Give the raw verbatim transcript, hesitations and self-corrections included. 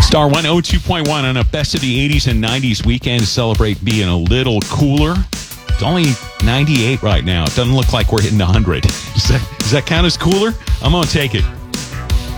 Star one oh two point one on a Best of the eighties and nineties weekend to celebrate being a little cooler. It's only ninety-eight right now. It doesn't look like we're hitting one hundred. Does that, does that count as cooler? I'm going to take it.